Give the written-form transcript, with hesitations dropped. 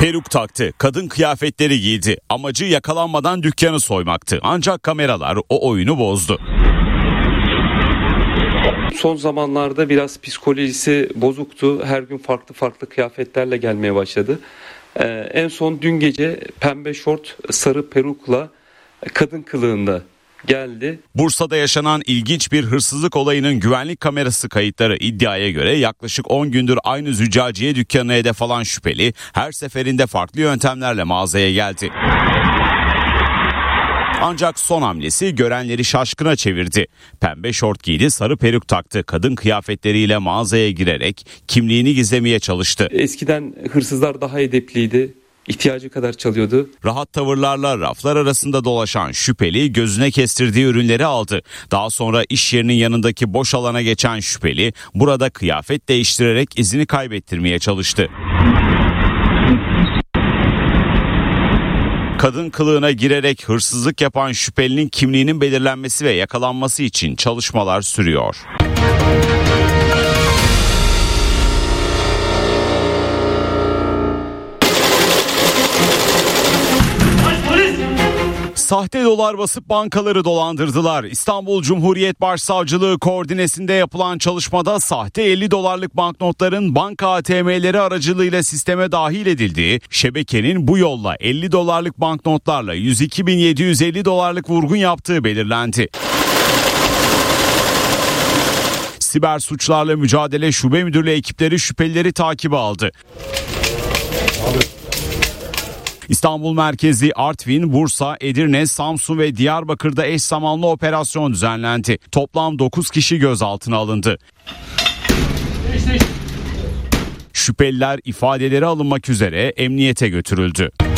Peruk taktı, kadın kıyafetleri giydi. Amacı yakalanmadan dükkanı soymaktı. Ancak kameralar o oyunu bozdu. Son zamanlarda biraz psikolojisi bozuktu. Her gün farklı kıyafetlerle gelmeye başladı. En son dün gece pembe şort, sarı perukla kadın kılığında geldi. Bursa'da yaşanan ilginç bir hırsızlık olayının güvenlik kamerası kayıtları iddiaya göre yaklaşık 10 gündür aynı züccaciye dükkanına hedef alan şüpheli her seferinde farklı yöntemlerle mağazaya geldi. Ancak son hamlesi görenleri şaşkına çevirdi. Pembe şort giydi, sarı peruk taktı. Kadın kıyafetleriyle mağazaya girerek kimliğini gizlemeye çalıştı. Eskiden hırsızlar daha edepliydi. İhtiyacı kadar çalıyordu. Rahat tavırlarla raflar arasında dolaşan şüpheli gözüne kestirdiği ürünleri aldı. Daha sonra iş yerinin yanındaki boş alana geçen şüpheli burada kıyafet değiştirerek izini kaybettirmeye çalıştı. Kadın kılığına girerek hırsızlık yapan şüphelinin kimliğinin belirlenmesi ve yakalanması için çalışmalar sürüyor. Sahte dolar basıp bankaları dolandırdılar. İstanbul Cumhuriyet Başsavcılığı koordinesinde yapılan çalışmada sahte 50 dolarlık banknotların banka ATM'leri aracılığıyla sisteme dahil edildiği, şebekenin bu yolla 50 dolarlık banknotlarla 102.750 dolarlık vurgun yaptığı belirlendi. Siber Suçlarla Mücadele Şube Müdürlüğü ekipleri şüphelileri takibe aldı. İstanbul merkezli Artvin, Bursa, Edirne, Samsun ve Diyarbakır'da eş zamanlı operasyon düzenlendi. Toplam 9 kişi gözaltına alındı. Şüpheliler ifadeleri alınmak üzere emniyete götürüldü.